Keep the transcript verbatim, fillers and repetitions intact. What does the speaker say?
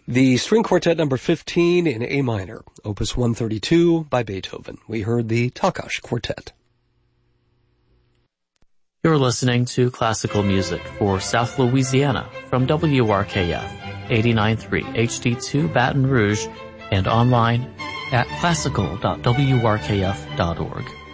The String Quartet number fifteen in A minor, opus one thirty-two by Beethoven. We heard the Takash Quartet. You're listening to classical music for South Louisiana from W R K F eighty-nine point three H D two Baton Rouge and online at classical dot w r k f dot org.